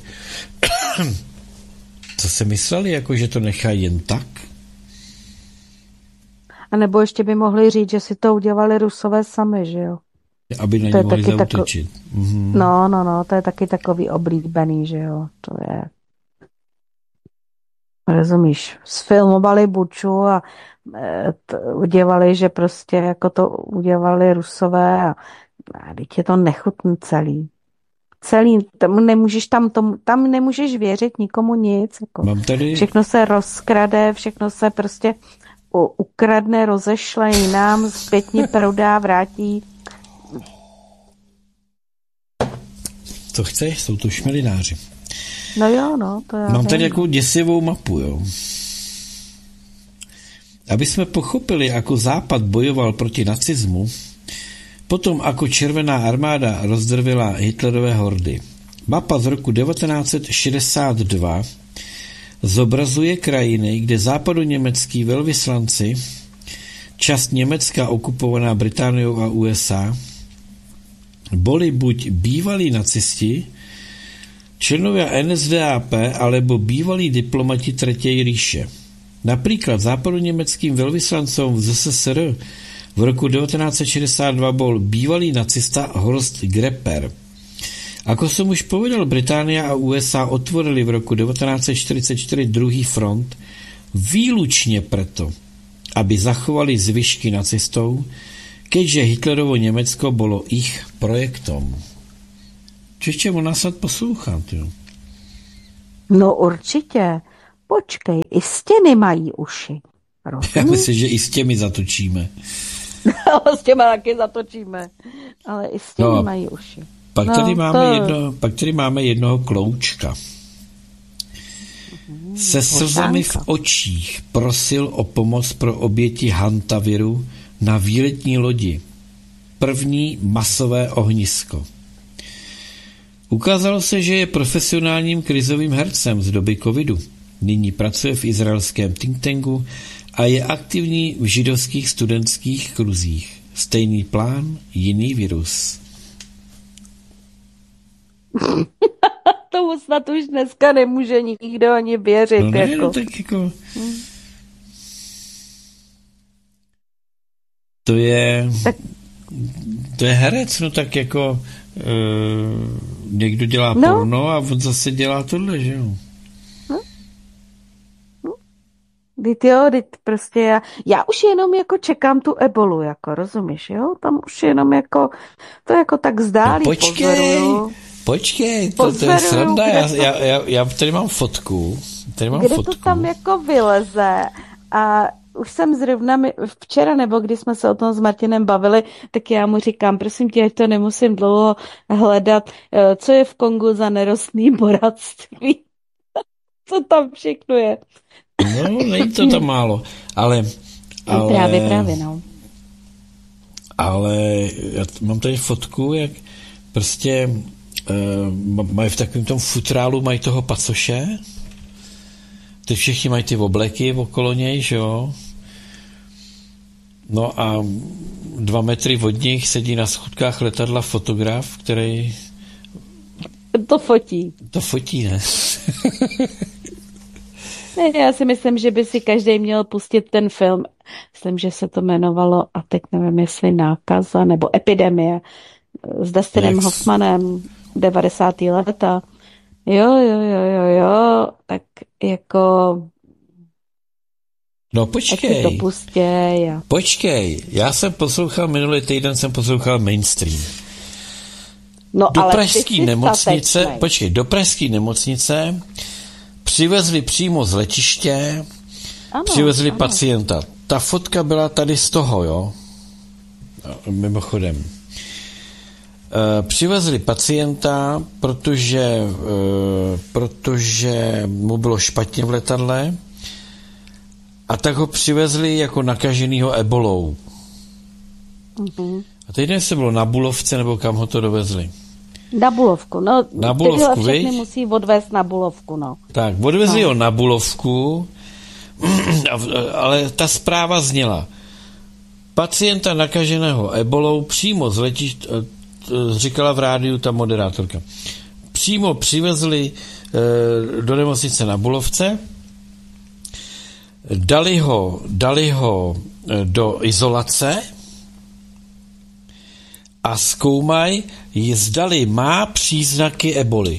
Co se mysleli, jako že to nechá jen tak? A nebo ještě by mohli říct, že si to udělali Rusové sami, že jo? Aby na ně mohli zaútočit. Tako... Mm-hmm. No, no, no, to je taky takový oblíbený, že jo? To je... Rozumíš? Sfilmovali Buču a t- udělali, že prostě jako to udělali Rusové a, a teď je to nechutný celý. Celý, tam nemůžeš, tam, tom, tam nemůžeš věřit nikomu nic. Jako. Mám tady... Všechno se rozkrade, všechno se prostě u, ukradne, rozešle jinam, zpětně prodá, vrátí. Co chceš? Jsou to šmelináři. No jo, no. To já Mám tady nevím. jako děsivou mapu, jo. Aby jsme pochopili, jako Západ bojoval proti nacismu, potom jako Červená armáda rozdrvila Hitlerové hordy. Mapa z roku devatenáct set šedesát dva zobrazuje krajiny, kde západoněmecký velvyslanci, část Německa okupovaná Britániou a U S A, byli buď bývalí nacisti, členovia N S D A P, alebo bývalí diplomati Třetí říše. Například západoněmeckým velvyslancům v Z S S R v roku devätnásť šesťdesiatdva bol bývalý nacista Horst Grepper. Ako som už povedal, Británia a U S A otvorili v roku devätnásť štyridsaťštyri druhý front výlučne preto, aby zachovali zvyšky nacistov, keďže Hitlerovo Německo bolo ich projektom. Čiže ona snad poslouchá, tyjo. No určitě. Počkej, i stěny mají uši. Rozumíš? Já myslím, že i s těmi zatočíme. S těma taky zatočíme. Ale i stěny no, mají uši. Pak, no, tady máme to... jedno, pak tady máme jednoho kloučka. Se slzami v očích prosil o pomoc pro oběti hantaviru na výletní lodi. První masové ohnisko. Ukázalo se, že je profesionálním krizovým hercem z doby covidu. Nyní pracuje v izraelském think tanku a je aktivní v židovských studentských kruzích. Stejný plán, jiný virus. Tomu snad už dneska nemůže nikdo ani věřit. No ne, jako. no tak jako... Hmm. To je... Tak... To je herec, no tak jako... E, někdo dělá no. porno a on zase dělá tohle, že jo? Teď jo, teď prostě já, já už jenom jako čekám tu ebolu, jako rozumíš, jo? Tam už jenom jako, to jako tak zdálí. No počkej, pozoruju. počkej, to, to je sranda, já, to, já, já, já tady mám fotku, tady mám kde fotku. to tam jako vyleze a už jsem zrovna, včera nebo když jsme se o tom s Martinem bavili, tak já mu říkám, prosím tě, ať to nemusím dlouho hledat, co je v Kongu za nerostný bohatství. Co tam všechno je. No, není to tam málo, ale... ale právě, právě, no. Ale já mám tady fotku, jak prostě uh, mají v takovém tom futrálu, mají toho pacoše, ty všichni mají ty obleky okolo něj, že jo? No a dva metry od nich sedí na schůdkách letadla fotograf, který... To fotí. To fotí, ne? Ne, já si myslím, že by si každý měl pustit ten film. Myslím, že se to jmenovalo, a teď nevím, jestli Nákaza nebo Epidemie s Dustinem Jak... Hoffmanem devadesátá léta. Jo, jo, jo, jo, jo, tak jako... No počkej. To pustěj. A... Počkej, já jsem poslouchal, minulý týden jsem poslouchal Mainstream. No, do ale pražské nemocnice, statečnej. počkej, do pražské nemocnice přivezli přímo z letiště, ano, přivezli ano. pacienta. Ta fotka byla tady z toho, jo? Mimochodem. E, přivezli pacienta, protože, e, protože mu bylo špatně v letadle a tak ho přivezli jako nakaženýho ebolou. Uh-huh. A teď nevím, jestli bylo na Bulovce, nebo kam ho to dovezli. Na Bulovku, no. Na Bulovku, všechny musí odvést na Bulovku, no. Tak, odvezli no. ho na Bulovku, ale ta zpráva zněla. Pacienta nakaženého ebolou přímo z letiště, říkala v rádiu ta moderátorka, přímo přivezli do nemocnice na Bulovce, dali ho, dali ho do izolace a zkoumaj, zdali má příznaky eboli.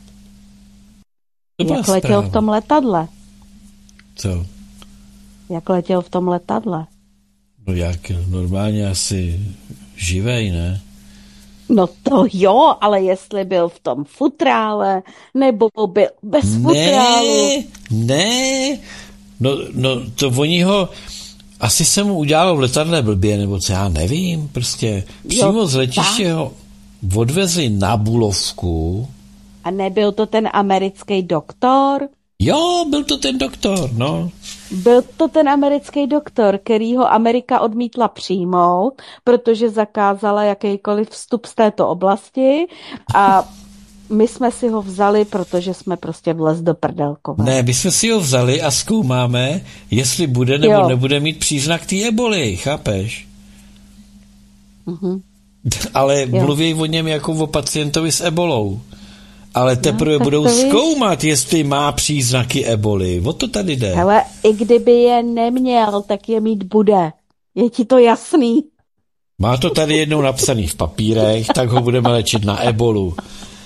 To Jak letěl v tom letadle? Co? Jak letěl v tom letadle? No jak, normálně asi živej, ne? No to jo, ale jestli byl v tom futrále, nebo byl bez ne, futrálu. Ne, no, no to oni ho... Asi se mu udělalo v letadle blbě, nebo co, já nevím, prostě přímo jo, z letiště ho odvezli na Bulovku. A nebyl to ten americký doktor? Jo, byl to ten doktor, no. Byl to ten americký doktor, kterýho Amerika odmítla přijmout, protože zakázala jakýkoliv vstup z této oblasti a my jsme si ho vzali, protože jsme prostě vlez do prdelkové. Ne, my jsme si ho vzali a zkoumáme, jestli bude nebo jo. nebude mít příznak té eboli, chápeš? Mhm. Ale jo. mluví o něm jako o pacientovi s ebolou. Ale teprve no, budou zkoumat, jestli má příznaky eboli. O to tady jde. Ale i kdyby je neměl, tak je mít bude. Je ti to jasný? Má to tady jednou napsaný v papírech, tak ho budeme léčit na ebolu.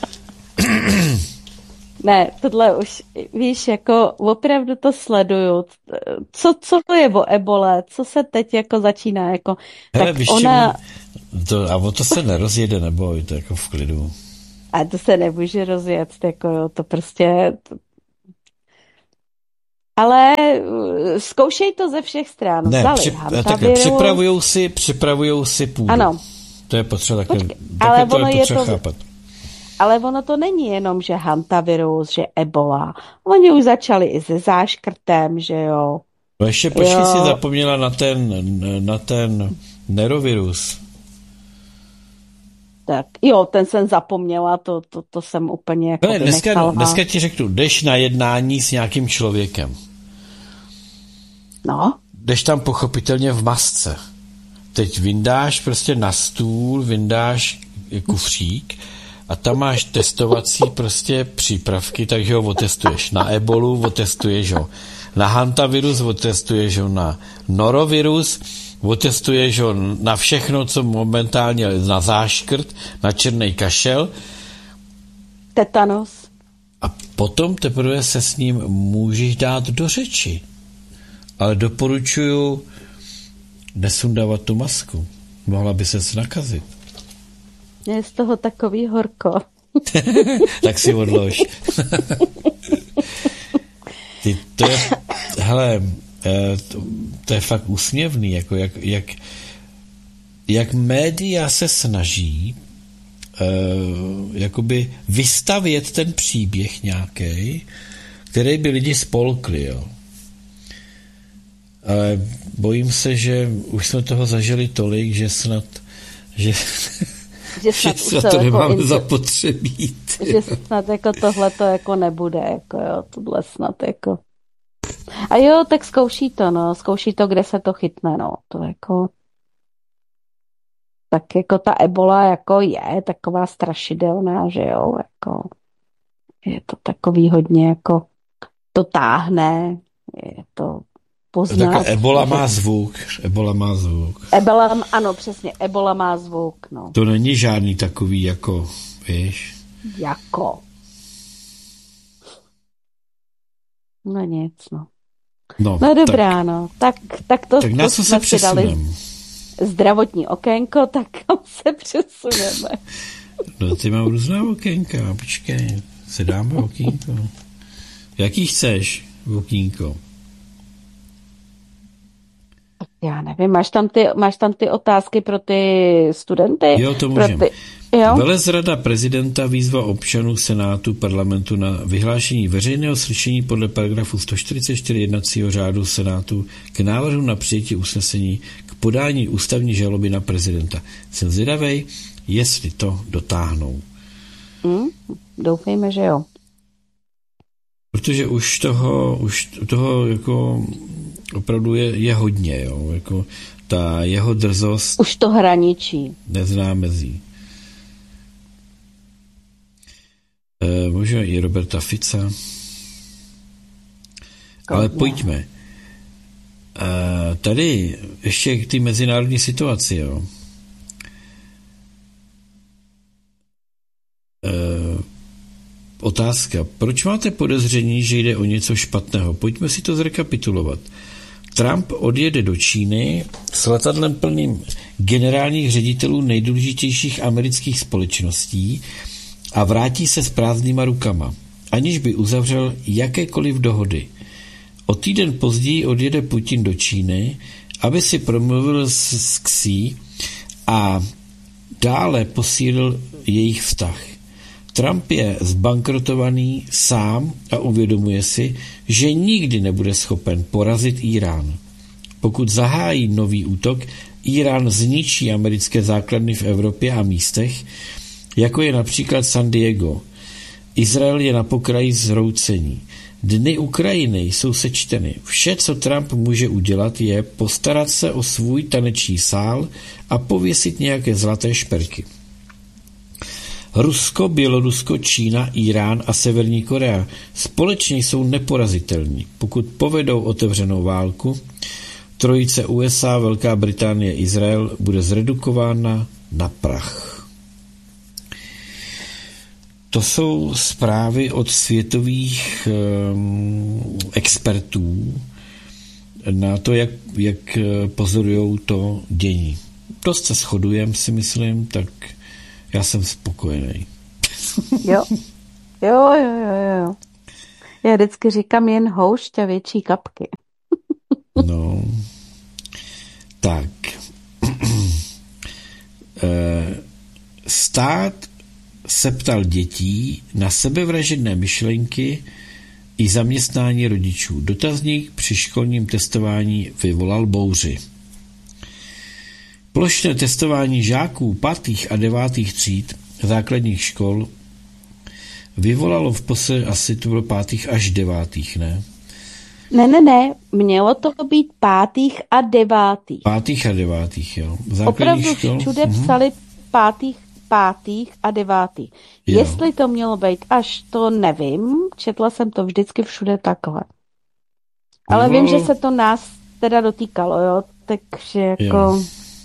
Ne, tohle už, víš, jako opravdu to sleduju. Co, co to je o ebole? Co se teď jako začíná? Jako, Hele, tak víš, ona... to, a o to se nerozjede, neboj, to jako v klidu. A to se nemůže rozjet, jako jo, to prostě... Ale zkoušej to ze všech stran. Ne, Vzali při, hantavirus. připravujou si, připravujou si půdu. Ano. To je potřeba také, Počkej, také ale to ono je je potřeba to, chápat. Ale ono to není jenom, že hantavirus, že ebola. Oni už začali i se záškrtem, že jo. No ještě počkej, jo. si zapomněla na ten, na ten nerovirus. Tak jo, ten jsem zapomněla, to, to, to jsem úplně jako ne, dneska, vynechala. dneska ti řeknu, jdeš na jednání s nějakým člověkem. No. Jdeš tam pochopitelně v masce. Teď vyndáš prostě na stůl, vyndáš kufřík a tam máš testovací prostě přípravky, takže ho otestuješ na ebolu, otestuješ ho na hantavirus, otestuješ ho na norovirus, otestuješ ho na všechno, co momentálně, na záškrt, na černý kašel. Tetanus. A potom teprve se s ním můžeš dát do řeči. Ale doporučuju nesundávat tu masku. Mohla by ses nakazit. Je z toho takový horko. Tak si odlož. Ty, to je, hele, to, to je fakt úsměvný, jako jak, jak, jak média se snaží uh, jakoby vystavět ten příběh nějaký, který by lidi spolkli, jo. Ale bojím se, že už jsme toho zažili tolik, že snad, že, že snad, že snad to jako nemáme inter... zapotřebí. Že snad jako tohle to jako nebude, jako jo, tohle snad jako. A jo, tak zkouší to, no, zkouší to, kde se to chytne, no, to jako. Tak jako ta ebola jako je taková strašidelná, že jo, jako. Je to takový hodně jako, to táhne, je to poznat. Tak ebola má zvuk. Ebola má zvuk. Ebola, ano, přesně, ebola má zvuk, no. To není žádný takový jako, víš? Jako. No nic, no. No, no dobrá, tak, no. Tak, tak to, tak to jsme si dali zdravotní okénko, tak kam se přesuneme. No, ty mám různá okénka, počkej, se dáme okýnko. Jaký chceš okýnko? Já nevím, máš tam ty, máš tam ty otázky pro ty studenty? Jo, to můžem. Ty, jo? Velezrada prezidenta výzva občanů Senátu parlamentu na vyhlášení veřejného slyšení podle paragrafu sto čtyřicet čtyři jednacího řádu Senátu k návrhu na přijetí usnesení k podání ústavní žaloby na prezidenta. Jsem zvědavej, jestli to dotáhnou. Hmm, doufejme, že jo. Protože už toho, už toho jako opravdu je, je hodně, jo, jako ta jeho drzost už to hraničí. Nezná mezí. E, možná i Roberta Fica. Kodně. Ale pojďme. E, tady ještě k té mezinárodní situaci, jo. E, otázka. Proč máte podezření, že jde o něco špatného? Pojďme si to zrekapitulovat. Trump odjede do Číny s letadlem plným generálních ředitelů nejdůležitějších amerických společností a vrátí se s prázdnýma rukama, aniž by uzavřel jakékoliv dohody. O týden později odjede Putin do Číny, aby si promluvil s, s Xi a dále posílil jejich vztah. Trump je zbankrotovaný sám a uvědomuje si, že nikdy nebude schopen porazit Irán. Pokud zahájí nový útok, Irán zničí americké základny v Evropě a místech, jako je například San Diego. Izrael je na pokraji zhroucení. Dny Ukrajiny jsou sečteny. Vše, co Trump může udělat, je postarat se o svůj taneční sál a pověsit nějaké zlaté šperky. Rusko, Bělorusko, Čína, Irán a Severní Korea společně jsou neporazitelní. Pokud povedou otevřenou válku, trojice U S A, Velká Británie, Izrael bude zredukována na prach. To jsou zprávy od světových um, expertů na to, jak, jak pozorujou to dění. Dost se shodujeme, si myslím, tak já jsem spokojený. Jo, jo, jo, jo, jo. Já vždycky říkám jen houšť a větší kapky. No, tak. Stát se ptal dětí na sebevražedné myšlenky i zaměstnání rodičů. Dotazník při školním testování vyvolal bouři. Plošné testování žáků pátých a devátých tříd základních škol vyvolalo v posledě asi to bylo pátých až devátých, ne? Ne, ne, ne, mělo to být pátých a devátých. Pátých a devátých, jo. Základních Opravdu škol? všude Mhm. psali pátých, pátých a devátých. Jo. Jestli to mělo být až, to nevím. Četla jsem to vždycky všude takhle. Ale Vyvolalo- vím, že se to nás teda dotýkalo, jo. Takže jako... Jo.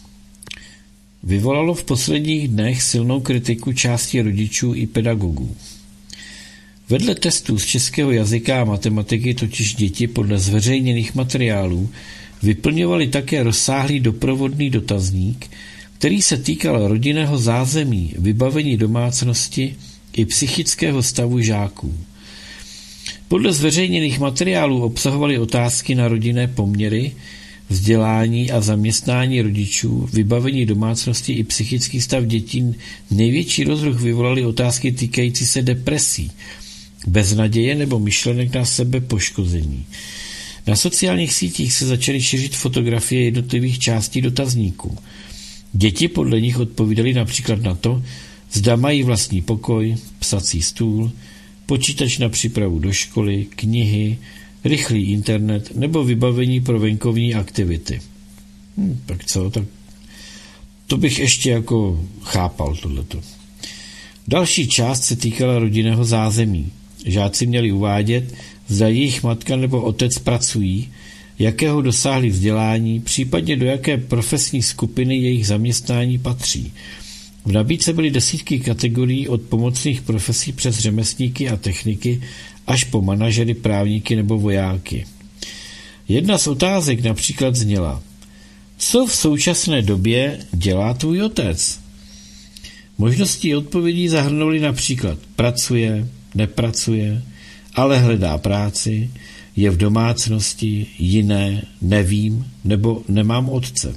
Vyvolalo v posledních dnech silnou kritiku části rodičů i pedagogů. Vedle testů z českého jazyka a matematiky totiž děti podle zveřejněných materiálů vyplňovaly také rozsáhlý doprovodný dotazník, který se týkal rodinného zázemí, vybavení domácnosti i psychického stavu žáků. Podle zveřejněných materiálů obsahovaly otázky na rodinné poměry, vzdělání a zaměstnání rodičů, vybavení domácnosti i psychický stav dětí. Největší rozruch vyvolaly otázky týkající se depresí, beznaděje nebo myšlenek na sebe poškození. Na sociálních sítích se začaly šířit fotografie jednotlivých částí dotazníků. Děti podle nich odpovídaly například na to, zda mají vlastní pokoj, psací stůl, počítač na přípravu do školy, knihy, rychlý internet nebo vybavení pro venkovní aktivity. Hm, tak co, tak to bych ještě jako chápal tohleto. Další část se týkala rodinného zázemí. Žáci měli uvádět, zda jejich matka nebo otec pracují, jakého dosáhli vzdělání, případně do jaké profesní skupiny jejich zaměstnání patří. V nabídce byly desítky kategorií od pomocných profesí přes řemeslníky a techniky až po manažery, právníky nebo vojáky. Jedna z otázek například zněla: co v současné době dělá tvůj otec? Možnosti odpovědí zahrnuly například pracuje, nepracuje, ale hledá práci, je v domácnosti, jiné, nevím, nebo nemám otce.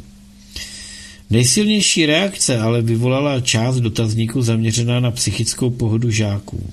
Nejsilnější reakce ale vyvolala část dotazníku zaměřená na psychickou pohodu žáků.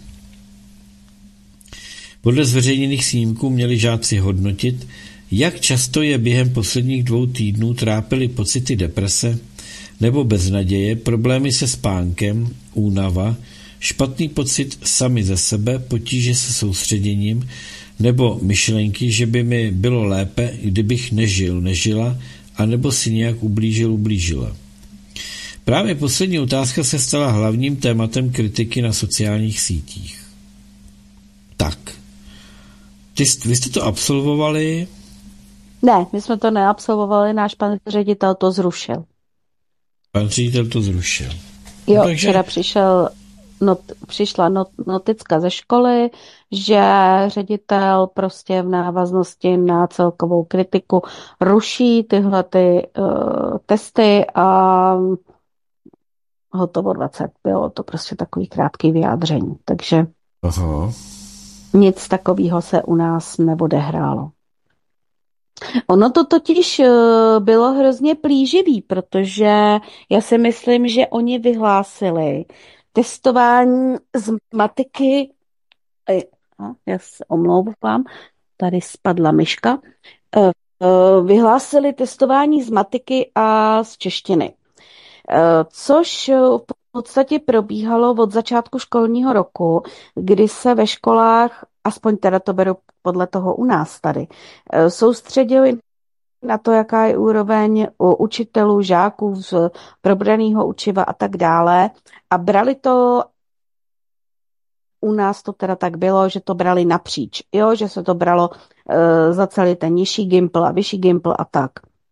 Podle zveřejněných snímků měli žáci hodnotit, jak často je během posledních dvou týdnů trápily pocity deprese nebo beznaděje, problémy se spánkem, únava, špatný pocit sami ze sebe, potíže se soustředěním nebo myšlenky, že by mi bylo lépe, kdybych nežil, nežila, anebo si nějak ublížil, ublížila. Právě poslední otázka se stala hlavním tématem kritiky na sociálních sítích. Tak, Ty, vy jste to absolvovali? Ne, my jsme to neabsolvovali, náš pan ředitel to zrušil. Pan ředitel to zrušil. Jo, No, takže- včera přišel, not, přišla not, noticka ze školy, že ředitel prostě v návaznosti na celkovou kritiku ruší tyhle ty uh, testy a hotovo dvacet. Bylo to prostě takový krátký vyjádření. Takže Aha. nic takového se u nás neodehrálo. Ono to totiž eh, bylo hrozně plíživý, protože já si myslím, že oni vyhlásili testování z matiky, eh, a, já se omlouvám, tady spadla myška, eh, eh, vyhlásili testování z matiky a z češtiny, eh, což eh, v podstatě probíhalo od začátku školního roku, kdy se ve školách, aspoň teda to beru podle toho u nás tady, eh, soustředili na to, jaká je úroveň u učitelů, žáků, z probraného učiva a tak dále. A brali to, u nás to teda tak bylo, že to brali napříč, jo, že se to bralo uh, za celý ten nižší gimpl a vyšší gimpl a tak.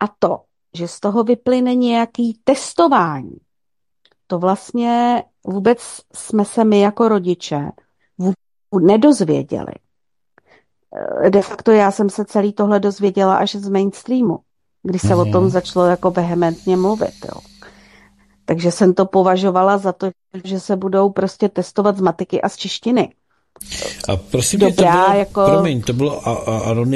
A to, že z toho vyplyne nějaký testování, to vlastně vůbec jsme se my jako rodiče nedozvěděli. De facto já jsem se celý tohle dozvěděla až z mainstreamu, kdy se mm-hmm. o tom začalo jako vehementně mluvit. Jo. Takže jsem to považovala za to, že se budou prostě testovat z matiky a z češtiny. A prosím tě, to bylo, jako... promiň, to bylo a, a,